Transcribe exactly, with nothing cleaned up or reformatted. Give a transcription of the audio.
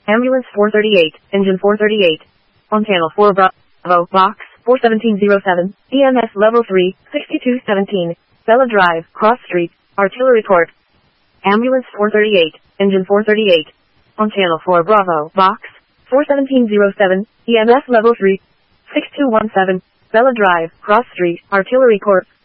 Ambulance four thirty-eight, Engine four thirty-eight. On Channel four Bravo, Box four seventeen oh seven, E M S Level three, sixty-two seventeen, Bella Drive, Cross Street, Artillery Court. Ambulance four thirty-eight, Engine four thirty-eight. On Channel four Bravo, Box four seventeen oh seven, E M S Level three, six two one seven, Bella Drive, Cross Street, Artillery Court.